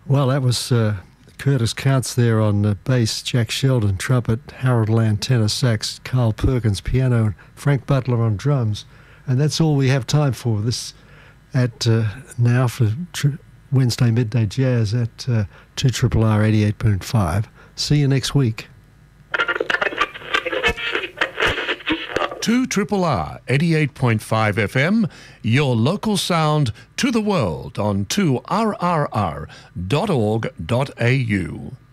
Well, that was Curtis Counts there on bass, Jack Sheldon trumpet, Harold Land tenor sax, Carl Perkins piano, and Frank Butler on drums. And that's all we have time for this at now for Wednesday Midday Jazz at 2RRR 88.5. See you next week. 2RRR 88.5 FM, your local sound to the world on 2RRR.org.au.